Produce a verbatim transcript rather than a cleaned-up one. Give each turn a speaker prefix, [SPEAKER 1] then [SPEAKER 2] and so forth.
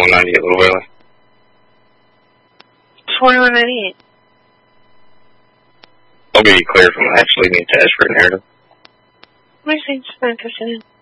[SPEAKER 1] twenty-one ninety-eight, Little Valley.
[SPEAKER 2] twenty-one ninety-eight.
[SPEAKER 1] I'll be clear from actually being attached for a narrative.
[SPEAKER 2] What do you think?